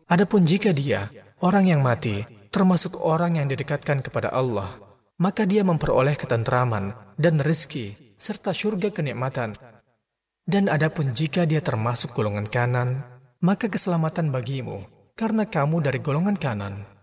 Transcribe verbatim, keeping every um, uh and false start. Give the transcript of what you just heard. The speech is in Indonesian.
Adapun jika dia, orang yang mati, termasuk orang yang didekatkan kepada Allah, maka dia memperoleh ketentraman dan rezeki serta syurga kenikmatan. Dan adapun jika dia termasuk golongan kanan, maka keselamatan bagimu, karena kamu dari golongan kanan.